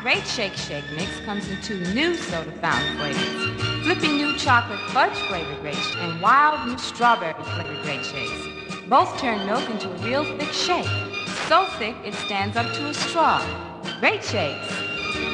Great Shake Mix comes in two new soda fountain flavors. Flipping new chocolate fudge flavored Great and wild new strawberry flavored Great Shakes. Both turn milk into a real thick shake. So thick it stands up to a straw. Great Shakes.